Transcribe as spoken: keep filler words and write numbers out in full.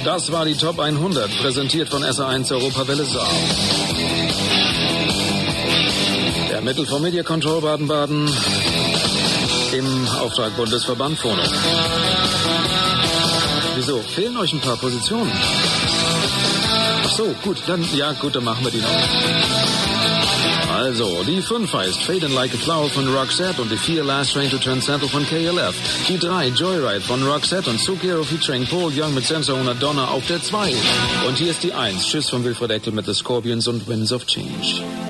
Das war die Top hundert, präsentiert von S A eins Europawelle Saar. Der Mittel vom Media Control Baden-Baden im Auftrag Bundesverband Phono. Wieso? Fehlen euch ein paar Positionen? Ach so, gut, dann, ja gut, dann machen wir die noch. Also, die fünf heißt Fade in Like a Flower von Roxette und die vier Last Train to Transcendental von K L F. Die drei Joyride von Roxette und Zucchero featuring Paul Young mit Sensor und Madonna auf der zwei. Und hier ist die eins, Tschüss von Wilfried Eckel mit The Scorpions und Winds of Change.